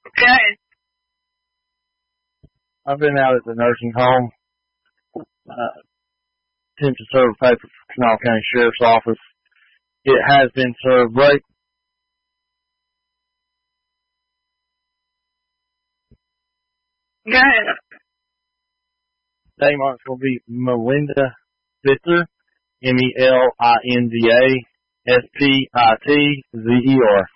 Okay. I've been out at the nursing home. Attempt to serve a paper for Kanawha County Sheriff's Office. It has been served. Right. Go ahead. Name on it's going to be Melinda Spitzer, Melinda Spitzer.